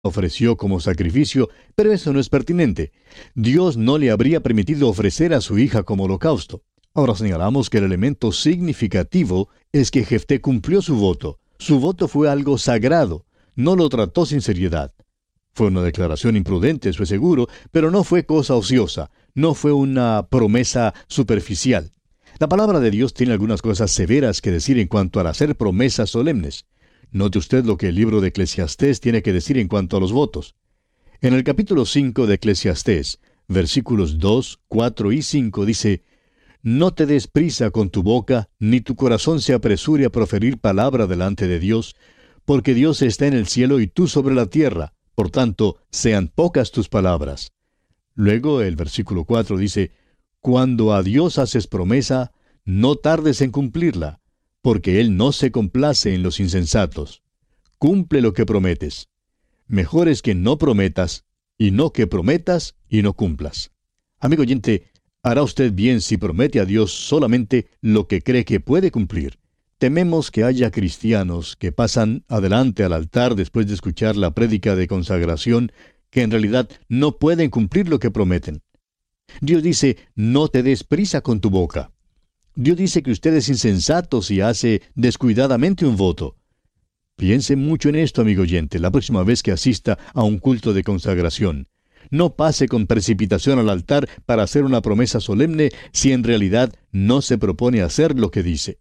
ofreció como sacrificio, pero eso no es pertinente. Dios no le habría permitido ofrecer a su hija como holocausto. Ahora señalamos que el elemento significativo es que Jefté cumplió su voto. Su voto fue algo sagrado. No lo trató sin seriedad. Fue una declaración imprudente, eso es seguro, pero no fue cosa ociosa. No fue una promesa superficial. La palabra de Dios tiene algunas cosas severas que decir en cuanto al hacer promesas solemnes. Note usted lo que el libro de Eclesiastés tiene que decir en cuanto a los votos. En el capítulo 5 de Eclesiastés, versículos 2, 4 y 5 dice: «No te des prisa con tu boca, ni tu corazón se apresure a proferir palabra delante de Dios, porque Dios está en el cielo y tú sobre la tierra, por tanto, sean pocas tus palabras». Luego el versículo 4 dice: «Cuando a Dios haces promesa, no tardes en cumplirla, porque Él no se complace en los insensatos. Cumple lo que prometes. Mejor es que no prometas, y no que prometas y no cumplas». Amigo oyente, hará usted bien si promete a Dios solamente lo que cree que puede cumplir. Tememos que haya cristianos que pasan adelante al altar después de escuchar la prédica de consagración, que en realidad no pueden cumplir lo que prometen. Dios dice: «No te des prisa con tu boca». Dios dice que usted es insensato si hace descuidadamente un voto. Piense mucho en esto, amigo oyente, la próxima vez que asista a un culto de consagración. No pase con precipitación al altar para hacer una promesa solemne si en realidad no se propone hacer lo que dice.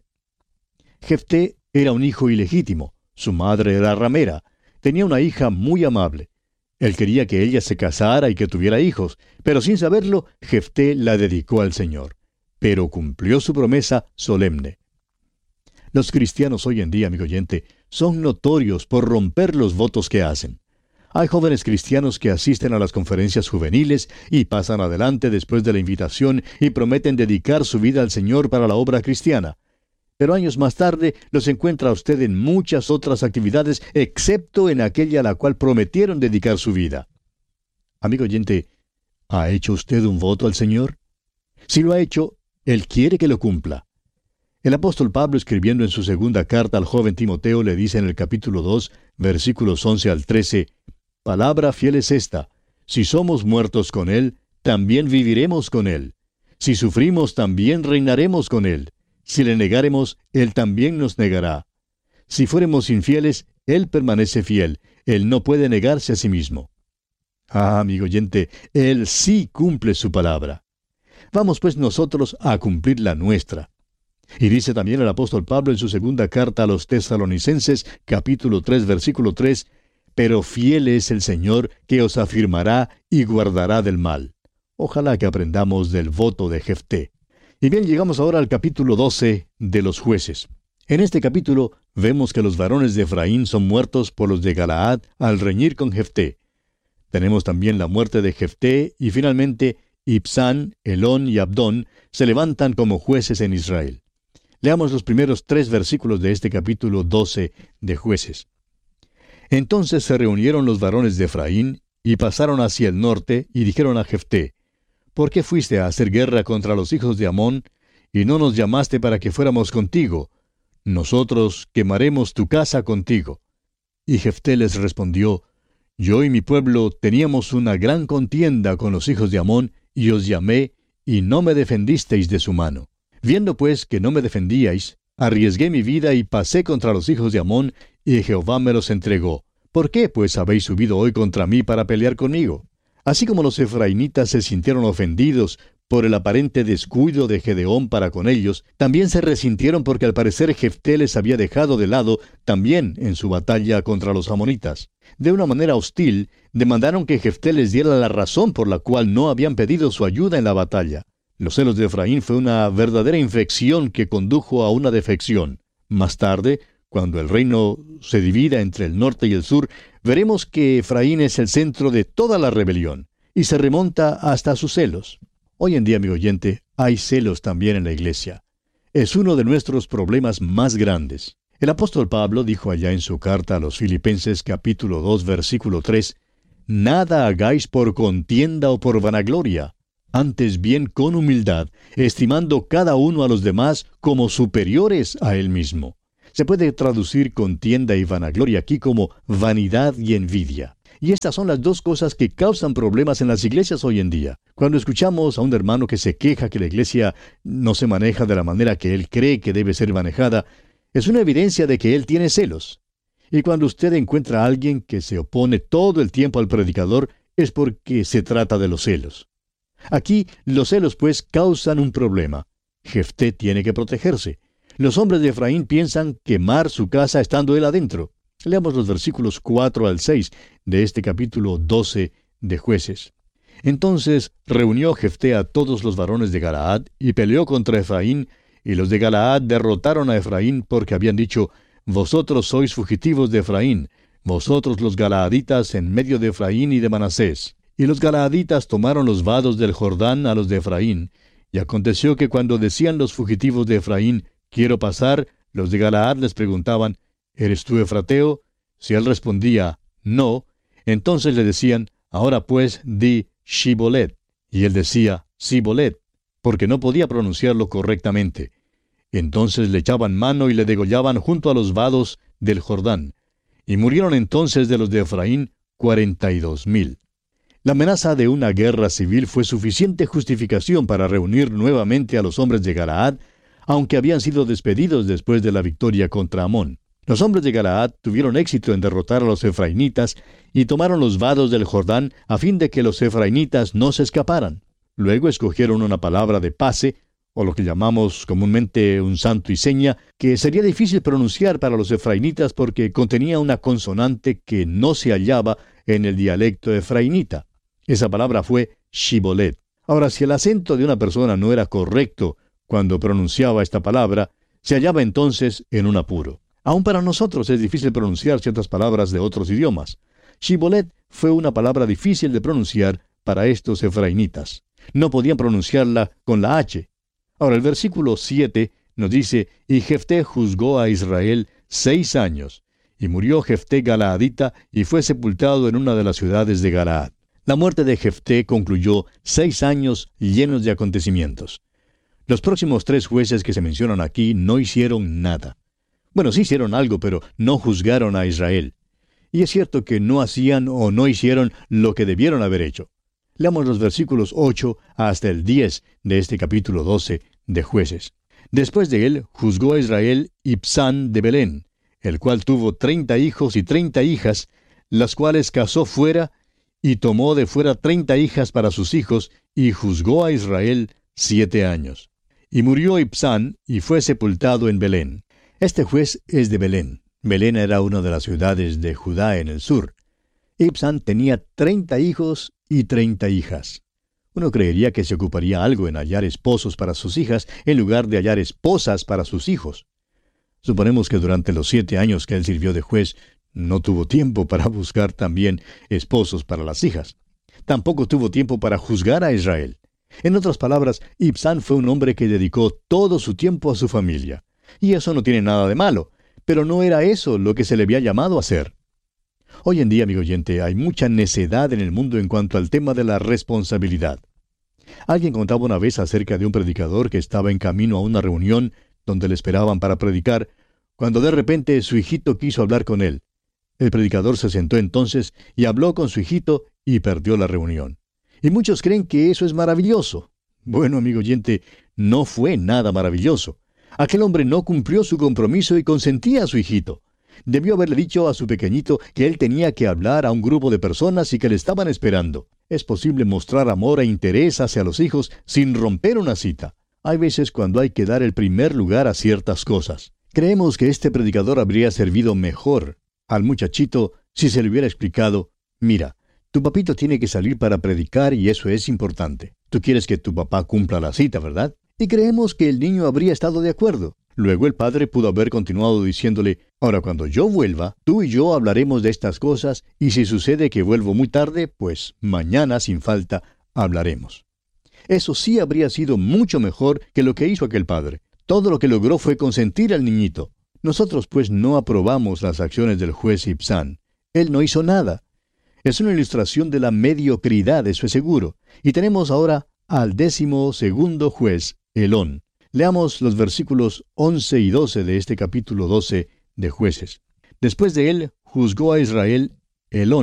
Jefté era un hijo ilegítimo. Su madre era ramera. Tenía una hija muy amable. Él quería que ella se casara y que tuviera hijos, pero sin saberlo, Jefté la dedicó al Señor. Pero cumplió su promesa solemne. Los cristianos hoy en día, amigo oyente, son notorios por romper los votos que hacen. Hay jóvenes cristianos que asisten a las conferencias juveniles y pasan adelante después de la invitación y prometen dedicar su vida al Señor para la obra cristiana. Pero años más tarde los encuentra usted en muchas otras actividades, excepto en aquella a la cual prometieron dedicar su vida. Amigo oyente, ¿ha hecho usted un voto al Señor? Si lo ha hecho, Él quiere que lo cumpla. El apóstol Pablo, escribiendo en su segunda carta al joven Timoteo, le dice en el capítulo 2, versículos 11 al 13, «Palabra fiel es esta: si somos muertos con Él, también viviremos con Él. Si sufrimos, también reinaremos con Él. Si le negáremos, Él también nos negará. Si fuéremos infieles, Él permanece fiel. Él no puede negarse a sí mismo». Ah, amigo oyente, Él sí cumple su palabra. Vamos pues nosotros a cumplir la nuestra. Y dice también el apóstol Pablo en su segunda carta a los Tesalonicenses, capítulo 3, versículo 3, «Pero fiel es el Señor, que os afirmará y guardará del mal». Ojalá que aprendamos del voto de Jefté. Y bien, llegamos ahora al capítulo 12 de los jueces. En este capítulo vemos que los varones de Efraín son muertos por los de Galaad al reñir con Jefté. Tenemos también la muerte de Jefté y finalmente Ibsán, Elón y Abdón se levantan como jueces en Israel. Leamos los primeros 3 versículos de este capítulo 12 de Jueces. Entonces se reunieron los varones de Efraín y pasaron hacia el norte y dijeron a Jefté: «¿Por qué fuiste a hacer guerra contra los hijos de Amón, y no nos llamaste para que fuéramos contigo? Nosotros quemaremos tu casa contigo». Y Jefté les respondió: «Yo y mi pueblo teníamos una gran contienda con los hijos de Amón, y os llamé, y no me defendisteis de su mano. Viendo pues que no me defendíais, arriesgué mi vida y pasé contra los hijos de Amón, y Jehová me los entregó. ¿Por qué pues habéis subido hoy contra mí para pelear conmigo?». Así como los efraínitas se sintieron ofendidos por el aparente descuido de Gedeón para con ellos, también se resintieron porque al parecer Jefté les había dejado de lado también en su batalla contra los amonitas. De una manera hostil, demandaron que Jefté les diera la razón por la cual no habían pedido su ayuda en la batalla. Los celos de Efraín fue una verdadera infección que condujo a una defección. Más tarde, cuando el reino se divida entre el norte y el sur, veremos que Efraín es el centro de toda la rebelión, y se remonta hasta sus celos. Hoy en día, amigo oyente, hay celos también en la iglesia. Es uno de nuestros problemas más grandes. El apóstol Pablo dijo allá en su carta a los Filipenses capítulo 2, versículo 3, «Nada hagáis por contienda o por vanagloria, antes bien con humildad, estimando cada uno a los demás como superiores a él mismo». Se puede traducir contienda y vanagloria aquí como vanidad y envidia. Y estas son las dos cosas que causan problemas en las iglesias hoy en día. Cuando escuchamos a un hermano que se queja que la iglesia no se maneja de la manera que él cree que debe ser manejada, es una evidencia de que él tiene celos. Y cuando usted encuentra a alguien que se opone todo el tiempo al predicador, es porque se trata de los celos. Aquí, los celos, pues, causan un problema. Jefté tiene que protegerse. Los hombres de Efraín piensan quemar su casa estando él adentro. Leamos los versículos 4 al 6 de este capítulo 12 de Jueces. Entonces reunió Jefté a todos los varones de Galaad y peleó contra Efraín, y los de Galaad derrotaron a Efraín porque habían dicho: Vosotros sois fugitivos de Efraín, vosotros los galaaditas en medio de Efraín y de Manasés. Y los galaaditas tomaron los vados del Jordán a los de Efraín, y aconteció que cuando decían los fugitivos de Efraín: Quiero pasar, los de Galaad les preguntaban: ¿Eres tú efrateo? Si él respondía: No, entonces le decían: Ahora pues di Shibolet. Y él decía: Sibolet, porque no podía pronunciarlo correctamente. Entonces le echaban mano y le degollaban junto a los vados del Jordán. Y murieron entonces de los de Efraín 42,000. La amenaza de una guerra civil fue suficiente justificación para reunir nuevamente a los hombres de Galaad, aunque habían sido despedidos después de la victoria contra Amón. Los hombres de Galaad tuvieron éxito en derrotar a los efrainitas y tomaron los vados del Jordán a fin de que los efrainitas no se escaparan. Luego escogieron una palabra de pase, o lo que llamamos comúnmente un santo y seña, que sería difícil pronunciar para los efrainitas porque contenía una consonante que no se hallaba en el dialecto efrainita. Esa palabra fue Shibolet. Ahora, si el acento de una persona no era correcto cuando pronunciaba esta palabra, se hallaba entonces en un apuro. Aún para nosotros es difícil pronunciar ciertas palabras de otros idiomas. Shibolet fue una palabra difícil de pronunciar para estos efrainitas. No podían pronunciarla con la H. Ahora, el versículo 7 nos dice: Y Jefté juzgó a Israel 6 años, y murió Jefté galaadita, y fue sepultado en una de las ciudades de Galaad. La muerte de Jefté concluyó 6 años llenos de acontecimientos. Los próximos 3 jueces que se mencionan aquí no hicieron nada. Bueno, sí hicieron algo, pero no juzgaron a Israel. Y es cierto que no hacían o no hicieron lo que debieron haber hecho. Leamos los versículos 8 hasta el 10 de este capítulo 12 de Jueces. Después de él juzgó a Israel Ibzán de Belén, el cual tuvo 30 hijos y 30 hijas, las cuales casó fuera, y tomó de fuera 30 hijas para sus hijos, y juzgó a Israel 7 años. Y murió Ibzán, y fue sepultado en Belén. Este juez es de Belén. Belén era una de las ciudades de Judá en el sur. Ibzán tenía 30 hijos y 30 hijas. Uno creería que se ocuparía algo en hallar esposos para sus hijas en lugar de hallar esposas para sus hijos. Suponemos que durante los 7 años que él sirvió de juez, no tuvo tiempo para buscar también esposos para las hijas. Tampoco tuvo tiempo para juzgar a Israel. En otras palabras, Ibzán fue un hombre que dedicó todo su tiempo a su familia. Y eso no tiene nada de malo, pero no era eso lo que se le había llamado a hacer. Hoy en día, amigo oyente, hay mucha necedad en el mundo en cuanto al tema de la responsabilidad. Alguien contaba una vez acerca de un predicador que estaba en camino a una reunión donde le esperaban para predicar, cuando de repente su hijito quiso hablar con él. El predicador se sentó entonces y habló con su hijito y perdió la reunión. Y muchos creen que eso es maravilloso. Bueno, amigo oyente, no fue nada maravilloso. Aquel hombre no cumplió su compromiso y consentía a su hijito. Debió haberle dicho a su pequeñito que él tenía que hablar a un grupo de personas y que le estaban esperando. Es posible mostrar amor e interés hacia los hijos sin romper una cita. Hay veces cuando hay que dar el primer lugar a ciertas cosas. Creemos que este predicador habría servido mejor al muchachito si se le hubiera explicado: mira, tu papito tiene que salir para predicar y eso es importante. Tú quieres que tu papá cumpla la cita, ¿verdad? Y creemos que el niño habría estado de acuerdo. Luego el padre pudo haber continuado diciéndole: ahora cuando yo vuelva, tú y yo hablaremos de estas cosas, y si sucede que vuelvo muy tarde, pues mañana sin falta hablaremos. Eso sí habría sido mucho mejor que lo que hizo aquel padre. Todo lo que logró fue consentir al niñito. Nosotros pues no aprobamos las acciones del juez Ibzán. Él no hizo nada. Es una ilustración de la mediocridad, eso es seguro. Y tenemos ahora al 12º juez, Elón. Leamos los versículos 11 y 12 de este capítulo 12 de Jueces. Después de él juzgó a Israel Elón,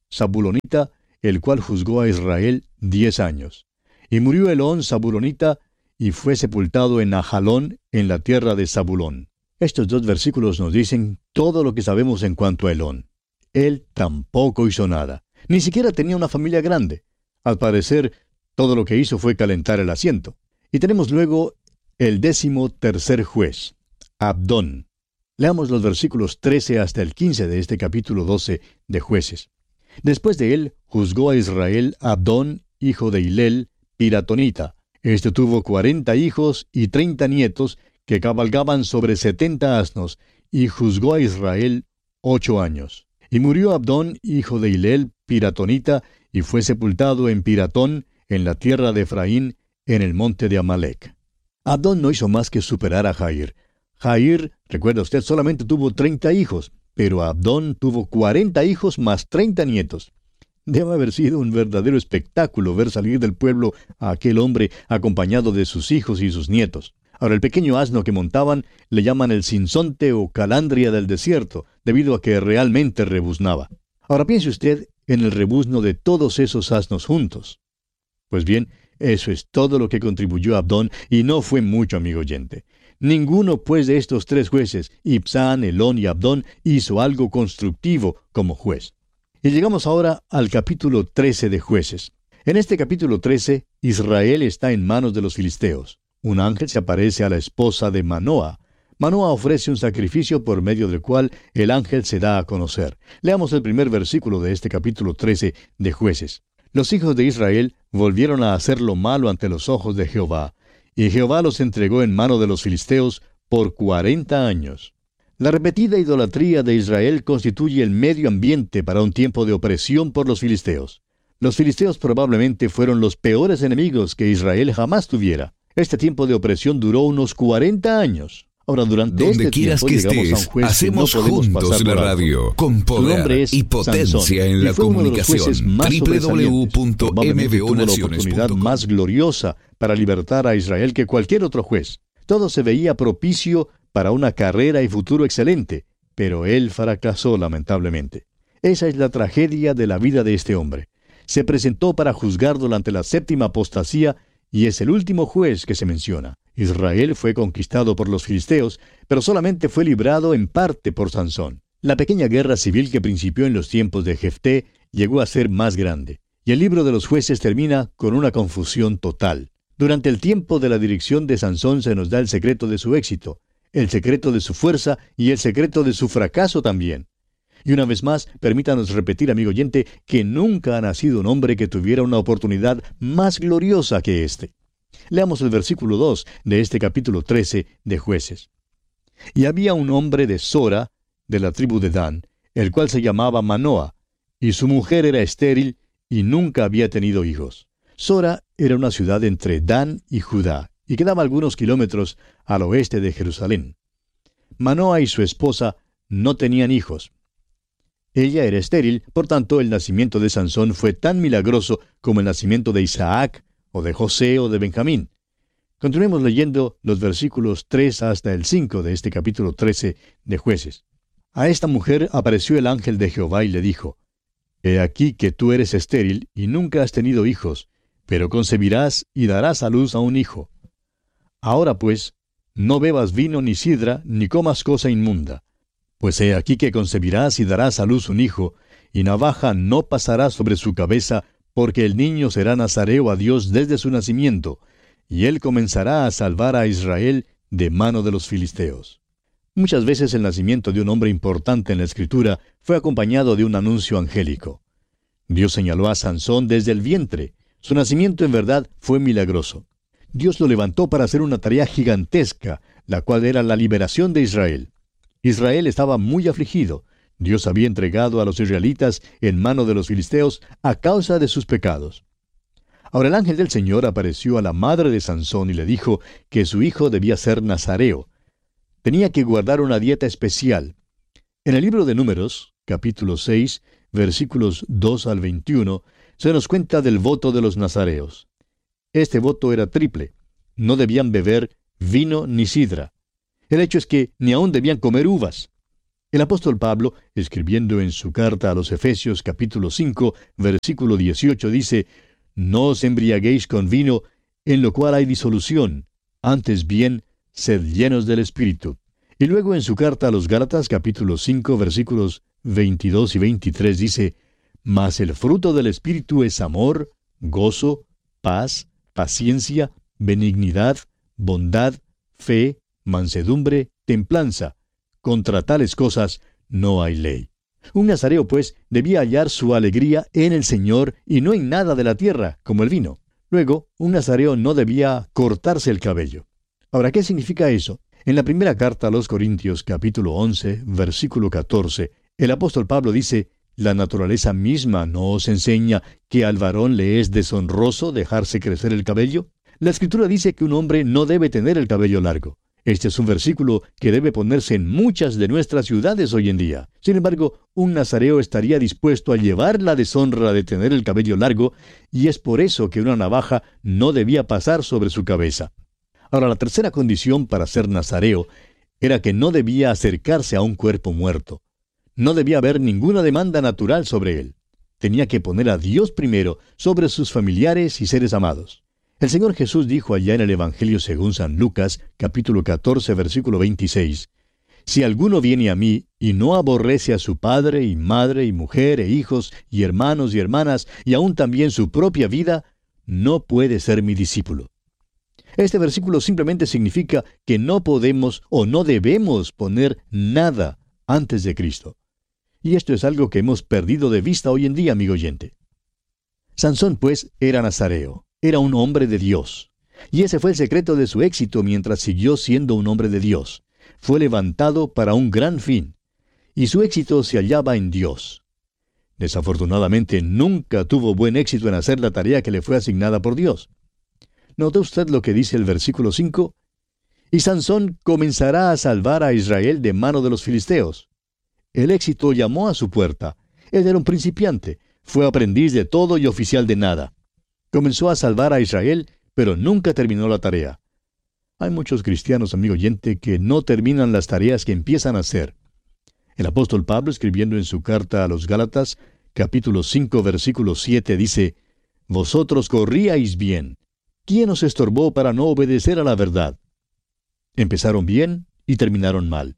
Zabulonita, el cual juzgó a Israel 10 años. Y murió Elón, Zabulonita, y fue sepultado en Ajalón, en la tierra de Zabulón. Estos 2 versículos nos dicen todo lo que sabemos en cuanto a Elón. Él tampoco hizo nada. Ni siquiera tenía una familia grande. Al parecer, todo lo que hizo fue calentar el asiento. Y tenemos luego el 13º juez, Abdón. Leamos los versículos 13 hasta el 15 de este capítulo 12 de Jueces. Después de él, juzgó a Israel Abdón, hijo de Hilel, piratonita. Este tuvo 40 hijos y 30 nietos, que cabalgaban sobre 70 asnos, y juzgó a Israel 8 años. Y murió Abdón, hijo de Hilel, piratonita, y fue sepultado en Piratón, en la tierra de Efraín, en el monte de Amalec. Abdón no hizo más que superar a Jair. Jair, recuerda usted, solamente tuvo 30 hijos, pero Abdón tuvo 40 hijos más 30 nietos. Debe haber sido un verdadero espectáculo ver salir del pueblo a aquel hombre acompañado de sus hijos y sus nietos. Ahora, el pequeño asno que montaban le llaman el sinsonte o calandria del desierto, debido a que realmente rebuznaba. Ahora piense usted en el rebuzno de todos esos asnos juntos. Pues bien, eso es todo lo que contribuyó Abdón, y no fue mucho, amigo oyente. Ninguno, pues, de estos 3 jueces, Ibzán, Elón y Abdón, hizo algo constructivo como juez. Y llegamos ahora al capítulo 13 de Jueces. En este capítulo 13, Israel está en manos de los filisteos. Un ángel se aparece a la esposa de Manoa. Manoa ofrece un sacrificio por medio del cual el ángel se da a conocer. Leamos el primer versículo de este capítulo 13 de Jueces. Los hijos de Israel volvieron a hacer lo malo ante los ojos de Jehová, y Jehová los entregó en mano de los filisteos por 40 años. La repetida idolatría de Israel constituye el medio ambiente para un tiempo de opresión por los filisteos. Los filisteos probablemente fueron los peores enemigos que Israel jamás tuviera. Este tiempo de opresión duró unos 40 años. Ahora, durante donde este quieras tiempo que llegamos a un estés, juez hacemos que no podemos juntos pasar la por alto. radio, con Su nombre poder es y potencia Sansón, en la y fue uno de los comunicación. jueces más sobresalientes. Probablemente tuvo la oportunidad www.mvonaciones.com. más gloriosa para libertar a Israel que cualquier otro juez. Todo se veía propicio para una carrera y futuro excelente, pero él fracasó lamentablemente. Esa es la tragedia de la vida de este hombre. Se presentó para juzgar durante la 7ª apostasía y es el último juez que se menciona. Israel fue conquistado por los filisteos, pero solamente fue librado en parte por Sansón. La pequeña guerra civil que principió en los tiempos de Jefté llegó a ser más grande, y el libro de los jueces termina con una confusión total. Durante el tiempo de la dirección de Sansón se nos da el secreto de su éxito, el secreto de su fuerza y el secreto de su fracaso también. Y una vez más, permítanos repetir, amigo oyente, que nunca ha nacido un hombre que tuviera una oportunidad más gloriosa que este. Leamos el versículo 2 de este capítulo 13 de Jueces. Y había un hombre de Sora, de la tribu de Dan, el cual se llamaba Manoa, y su mujer era estéril y nunca había tenido hijos. Sora era una ciudad entre Dan y Judá, y quedaba algunos kilómetros al oeste de Jerusalén. Manoa y su esposa no tenían hijos. Ella era estéril, por tanto el nacimiento de Sansón fue tan milagroso como el nacimiento de Isaac, o de José, o de Benjamín. Continuemos leyendo los versículos 3 hasta el 5 de este capítulo 13 de Jueces. A esta mujer apareció el ángel de Jehová y le dijo: He aquí que tú eres estéril y nunca has tenido hijos, pero concebirás y darás a luz a un hijo. Ahora pues, no bebas vino ni sidra, ni comas cosa inmunda. Pues he aquí que concebirás y darás a luz un hijo, y navaja no pasará sobre su cabeza, porque el niño será nazareo a Dios desde su nacimiento, y él comenzará a salvar a Israel de mano de los filisteos. Muchas veces el nacimiento de un hombre importante en la Escritura fue acompañado de un anuncio angélico. Dios señaló a Sansón desde el vientre. Su nacimiento en verdad fue milagroso. Dios lo levantó para hacer una tarea gigantesca, la cual era la liberación de Israel. Israel estaba muy afligido. Dios había entregado a los israelitas en mano de los filisteos a causa de sus pecados. Ahora el ángel del Señor apareció a la madre de Sansón y le dijo que su hijo debía ser nazareo. Tenía que guardar una dieta especial. En el libro de Números, capítulo 6, versículos 2 al 21, se nos cuenta del voto de los nazareos. Este voto era triple. No debían beber vino ni sidra. El hecho es que ni aún debían comer uvas. El apóstol Pablo, escribiendo en su carta a los Efesios capítulo 5, versículo 18, dice, «No os embriaguéis con vino, en lo cual hay disolución, antes bien, sed llenos del Espíritu». Y luego en su carta a los Gálatas capítulo 5, versículos 22 y 23 dice, «Mas el fruto del Espíritu es amor, gozo, paz, paciencia, benignidad, bondad, fe, mansedumbre, templanza. Contra tales cosas no hay ley». Un nazareo, pues, debía hallar su alegría en el Señor y no en nada de la tierra, como el vino. Luego, un nazareo no debía cortarse el cabello. Ahora, ¿qué significa eso? En la primera carta a los Corintios, capítulo 11, versículo 14, el apóstol Pablo dice, «La naturaleza misma no os enseña que al varón le es deshonroso dejarse crecer el cabello». La Escritura dice que un hombre no debe tener el cabello largo. Este es un versículo que debe ponerse en muchas de nuestras ciudades hoy en día. Sin embargo, un nazareo estaría dispuesto a llevar la deshonra de tener el cabello largo, y es por eso que una navaja no debía pasar sobre su cabeza. Ahora, la tercera condición para ser nazareo era que no debía acercarse a un cuerpo muerto. No debía haber ninguna demanda natural sobre él. Tenía que poner a Dios primero sobre sus familiares y seres amados. El Señor Jesús dijo allá en el Evangelio según San Lucas, capítulo 14, versículo 26, «Si alguno viene a mí y no aborrece a su padre y madre y mujer e hijos y hermanos y hermanas y aún también su propia vida, no puede ser mi discípulo». Este versículo simplemente significa que no podemos o no debemos poner nada antes de Cristo. Y esto es algo que hemos perdido de vista hoy en día, amigo oyente. Sansón, pues, era nazareo. Era un hombre de Dios. Y ese fue el secreto de su éxito mientras siguió siendo un hombre de Dios. Fue levantado para un gran fin. Y su éxito se hallaba en Dios. Desafortunadamente, nunca tuvo buen éxito en hacer la tarea que le fue asignada por Dios. ¿Nota usted lo que dice el versículo 5? «Y Sansón comenzará a salvar a Israel de mano de los filisteos». El éxito llamó a su puerta. Él era un principiante. Fue aprendiz de todo y oficial de nada. Comenzó a salvar a Israel, pero nunca terminó la tarea. Hay muchos cristianos, amigo oyente, que no terminan las tareas que empiezan a hacer. El apóstol Pablo, escribiendo en su carta a los Gálatas, capítulo 5, versículo 7, dice, «Vosotros corríais bien. ¿Quién os estorbó para no obedecer a la verdad?» Empezaron bien y terminaron mal.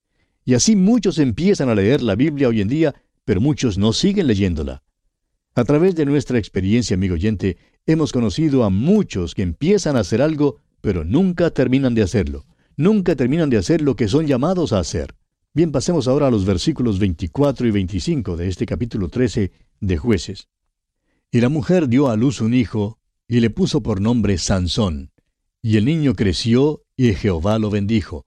Y así muchos empiezan a leer la Biblia hoy en día, pero muchos no siguen leyéndola. A través de nuestra experiencia, amigo oyente, hemos conocido a muchos que empiezan a hacer algo, pero nunca terminan de hacerlo. Nunca terminan de hacer lo que son llamados a hacer. Bien, pasemos ahora a los versículos 24 y 25 de este capítulo 13 de Jueces. «Y la mujer dio a luz un hijo, y le puso por nombre Sansón. Y el niño creció, y Jehová lo bendijo.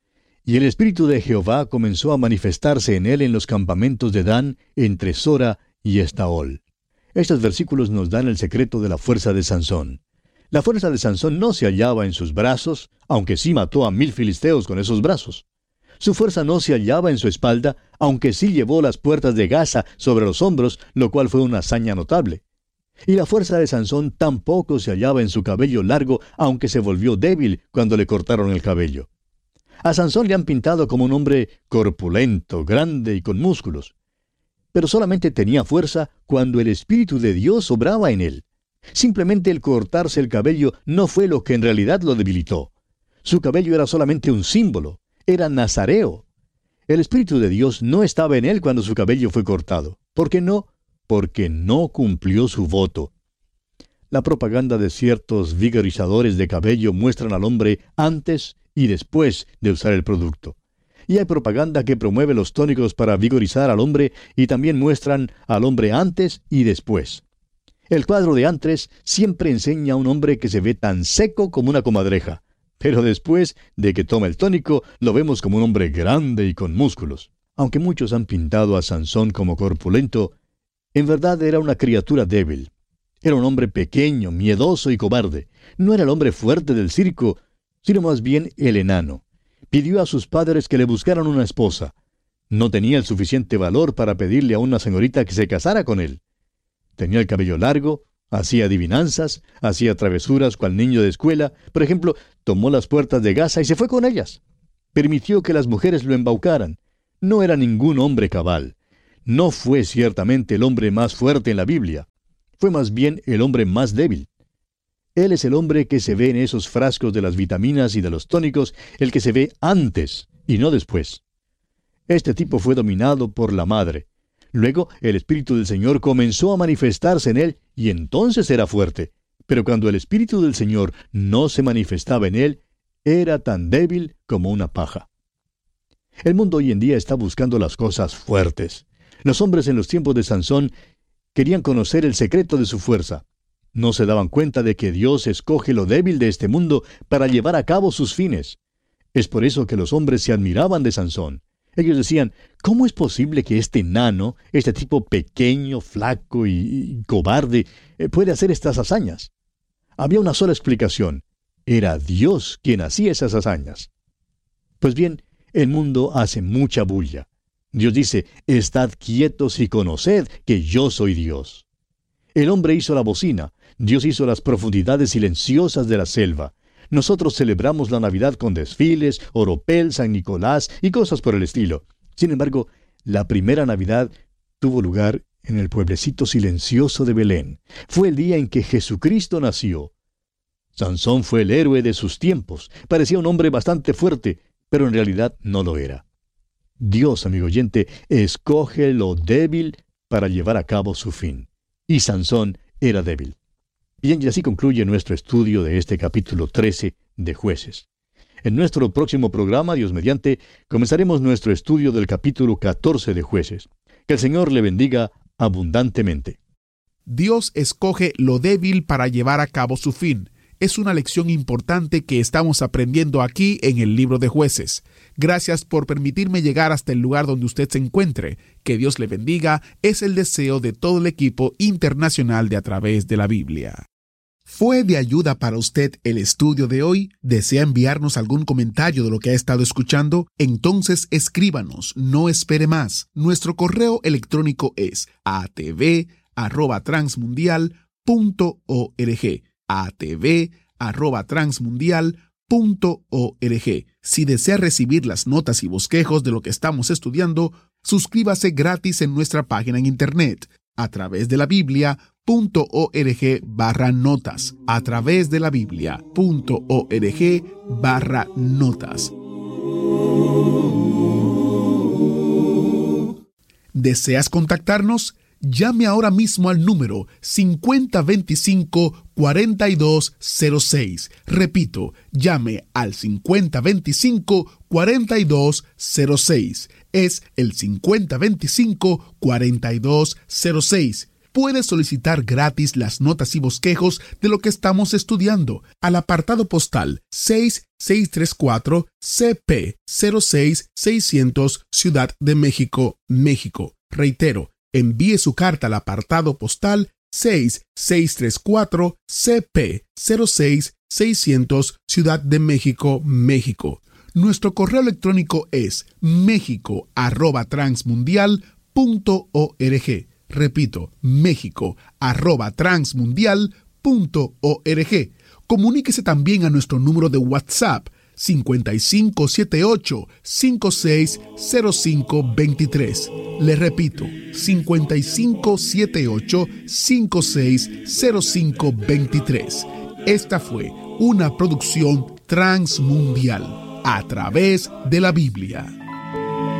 Y el espíritu de Jehová comenzó a manifestarse en él en los campamentos de Dan, entre Sora y Estaol». Estos versículos nos dan el secreto de la fuerza de Sansón. La fuerza de Sansón no se hallaba en sus brazos, aunque sí mató a 1000 filisteos con esos brazos. Su fuerza no se hallaba en su espalda, aunque sí llevó las puertas de Gaza sobre los hombros, lo cual fue una hazaña notable. Y la fuerza de Sansón tampoco se hallaba en su cabello largo, aunque se volvió débil cuando le cortaron el cabello. A Sansón le han pintado como un hombre corpulento, grande y con músculos. Pero solamente tenía fuerza cuando el Espíritu de Dios obraba en él. Simplemente el cortarse el cabello no fue lo que en realidad lo debilitó. Su cabello era solamente un símbolo. Era nazareo. El Espíritu de Dios no estaba en él cuando su cabello fue cortado. ¿Por qué no? Porque no cumplió su voto. La propaganda de ciertos vigorizadores de cabello muestran al hombre antes y después de usar el producto. Y hay propaganda que promueve los tónicos para vigorizar al hombre y también muestran al hombre antes y después. El cuadro de antes siempre enseña a un hombre que se ve tan seco como una comadreja, pero después de que toma el tónico lo vemos como un hombre grande y con músculos. Aunque muchos han pintado a Sansón como corpulento, en verdad era una criatura débil. Era un hombre pequeño, miedoso y cobarde. No era el hombre fuerte del circo, sino más bien el enano. Pidió a sus padres que le buscaran una esposa. No tenía el suficiente valor para pedirle a una señorita que se casara con él. Tenía el cabello largo, hacía adivinanzas, hacía travesuras cual niño de escuela. Por ejemplo, tomó las puertas de Gaza y se fue con ellas. Permitió que las mujeres lo embaucaran. No era ningún hombre cabal. No fue ciertamente el hombre más fuerte en la Biblia. Fue más bien el hombre más débil. Él es el hombre que se ve en esos frascos de las vitaminas y de los tónicos, el que se ve antes y no después. Este tipo fue dominado por la madre. Luego el Espíritu del Señor comenzó a manifestarse en él y entonces era fuerte. Pero cuando el Espíritu del Señor no se manifestaba en él, era tan débil como una paja. El mundo hoy en día está buscando las cosas fuertes. Los hombres en los tiempos de Sansón querían conocer el secreto de su fuerza. No se daban cuenta de que Dios escoge lo débil de este mundo para llevar a cabo sus fines. Es por eso que los hombres se admiraban de Sansón. Ellos decían, ¿cómo es posible que este enano, este tipo pequeño, flaco y cobarde, puede hacer estas hazañas? Había una sola explicación. Era Dios quien hacía esas hazañas. Pues bien, el mundo hace mucha bulla. Dios dice, estad quietos y conoced que yo soy Dios. El hombre hizo la bocina, Dios hizo las profundidades silenciosas de la selva. Nosotros celebramos la Navidad con desfiles, oropel, San Nicolás y cosas por el estilo. Sin embargo, la primera Navidad tuvo lugar en el pueblecito silencioso de Belén. Fue el día en que Jesucristo nació. Sansón fue el héroe de sus tiempos. Parecía un hombre bastante fuerte, pero en realidad no lo era. Dios, amigo oyente, escoge lo débil para llevar a cabo su fin. Y Sansón era débil. Bien, y así concluye nuestro estudio de este capítulo 13 de Jueces. En nuestro próximo programa, Dios mediante, comenzaremos nuestro estudio del capítulo 14 de Jueces. Que el Señor le bendiga abundantemente. Dios escoge lo débil para llevar a cabo su fin. Es una lección importante que estamos aprendiendo aquí en el libro de Jueces. Gracias por permitirme llegar hasta el lugar donde usted se encuentre. Que Dios le bendiga es el deseo de todo el equipo internacional de A Través de la Biblia. ¿Fue de ayuda para usted el estudio de hoy? ¿Desea enviarnos algún comentario de lo que ha estado escuchando? Entonces escríbanos, no espere más. Nuestro correo electrónico es atv@transmundial.org. atv@transmundial.org. Si desea recibir las notas y bosquejos de lo que estamos estudiando, suscríbase gratis en nuestra página en internet, atravesdelabiblia.org/notas, atravesdelabiblia.org/notas. ¿Deseas contactarnos? Llame ahora mismo al número 5025-4206. Repito, llame al 5025-4206. Es el 5025-4206. Puede solicitar gratis las notas y bosquejos de lo que estamos estudiando al apartado postal 6634 CP 06600 Ciudad de México, México. Reitero, envíe su carta al apartado postal 6634 CP 06600 Ciudad de México, México. Nuestro correo electrónico es mexico@transmundial.org. Repito, mexico@transmundial.org. Comuníquese también a nuestro número de WhatsApp 5578-560523. Le repito, 5578-560523. Esta fue una producción transmundial a través de la Biblia.